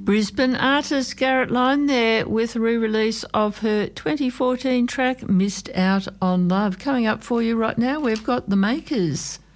Brisbane artist Garrett Line there with a re-release of her 2014 track Missed Out on Love. Coming up for you right now, we've got The Makers.